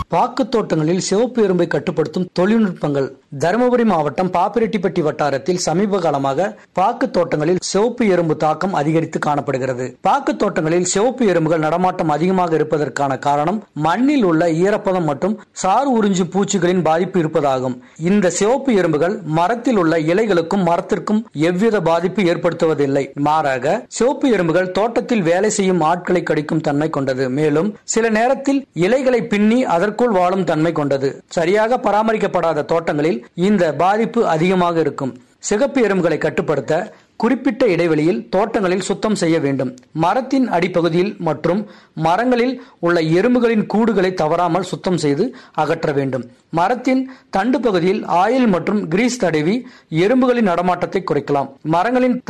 பாக்கு தோட்டங்களில் சிவப்பு எறும்பை கட்டுப்படுத்தும் தொழில்நுட்பங்கள். தருமபுரி மாவட்டம் பாப்பிரெட்டிப்பட்டி வட்டாரத்தில் சமீப காலமாக பாக்கு தோட்டங்களில் சிவப்பு எறும்பு தாக்கம் அதிகரித்து காணப்படுகிறது. பாக்கு தோட்டங்களில் சிவப்பு எறும்புகள் நடமாட்டம் அதிகமாக இருப்பதற்கான காரணம் மண்ணில் உள்ள ஈரப்பதம் மற்றும் சார் உறிஞ்சு பூச்சிகளின் பாதிப்பு இருப்பதாகும். இந்த சிவப்பு எறும்புகள் மரத்தில் உள்ள இலைகளுக்கும் மரத்திற்கும் எவ்வித பாதிப்பு ஏற்படுத்துவதில்லை. மாறாக சிவப்பு எறும்புகள் தோட்டத்தில் வேலை செய்யும் ஆட்களை கடிக்கும் தன்மை கொண்டது. மேலும் சில நேரத்தில் இலைகளை பின்னி அதற்குள் வாழும் தன்மை கொண்டது. சரியாக பராமரிக்கப்படாத தோட்டங்களில் இந்த பாதிப்பு அதிகமாக இருக்கும். சிகப்பு எறும்புகளை கட்டுப்படுத்த குறிப்பிட்ட இடைவெளியில் தோட்டங்களில் சுத்தம் செய்ய வேண்டும். மரத்தின் அடிப்பகுதியில் மற்றும் மரங்களில் உள்ள எறும்புகளின் கூடுகளை தவறாமல் சுத்தம் செய்து அகற்ற வேண்டும். மரத்தின் தண்டு பகுதியில் ஆயில் மற்றும் கிரீஸ் தடவி எறும்புகளின் நடமாட்டத்தை குறைக்கலாம். மரங்களின்